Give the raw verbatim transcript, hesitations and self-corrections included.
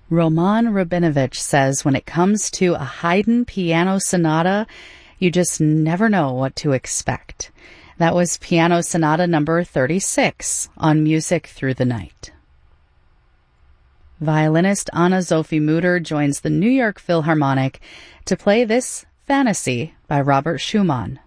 Roman Rabinovich says when it comes to a Haydn piano sonata, you just never know what to expect. That was Piano Sonata number thirty-six on Music Through the Night. Violinist Anna-Sophie Mutter joins the New York Philharmonic to play this Fantasy by Robert Schumann.